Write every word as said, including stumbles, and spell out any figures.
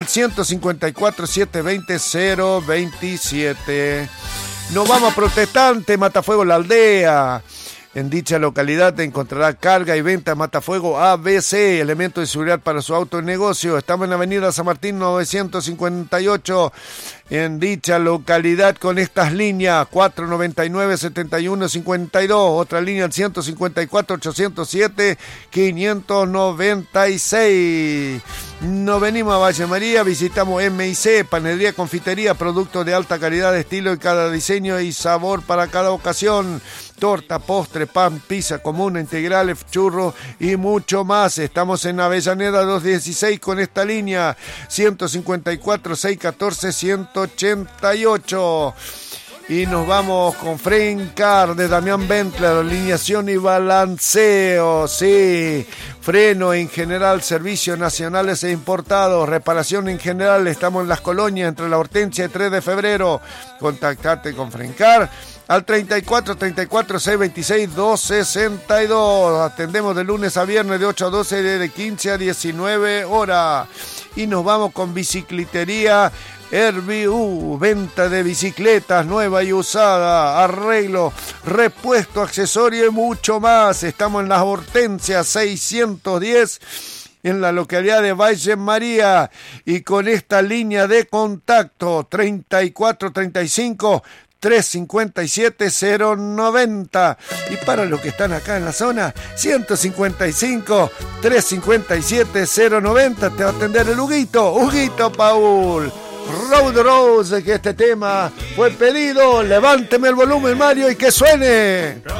ciento cincuenta y cuatro, setecientos veinte, cero veintisiete. Nos vamos a Protestante, Matafuego La Aldea. En dicha localidad encontrará carga y venta de matafuego A B C, elemento de seguridad para su auto y negocio. Estamos en la avenida San Martín novecientos cincuenta y ocho. En dicha localidad con estas líneas cuatro noventa y nueve, setenta y uno cincuenta y dos, otra línea al ciento cincuenta y cuatro, ochocientos siete, quinientos noventa y seis. Nos venimos a Valle María, visitamos M I C, panadería, confitería, productos de alta calidad, estilo y cada diseño y sabor para cada ocasión. Torta, postre, pan, pizza común, integrales, churros y mucho más. Estamos en Avellaneda doscientos dieciséis con esta línea ciento cincuenta y cuatro, seiscientos catorce, ciento ochenta y ocho. Y nos vamos con Frencar de Damián Bentler, alineación y balanceo, sí, freno en general, servicios nacionales e importados, reparación en general. Estamos en Las Colonias, entre La Hortensia y tres de febrero. Contactate con Frencar al treinta y cuatro, treinta y cuatro, seiscientos veintiséis, doscientos sesenta y dos. Atendemos de lunes a viernes de ocho a doce, de quince a diecinueve horas. Y nos vamos con Bicicletería Herbiú, venta de bicicletas nueva y usada, arreglo, repuesto, accesorio y mucho más. Estamos en Las Hortensias seiscientos diez, en la localidad de Valle María, y con esta línea de contacto treinta y cuatro, treinta y cinco, trescientos cincuenta y siete, cero noventa. Y para los que están acá en la zona, ciento cincuenta y cinco, trescientos cincuenta y siete, cero noventa. Te va a atender el Huguito, Huguito Paul. Road Rose, que este tema fue pedido. Levánteme el volumen, Mario, y que suene.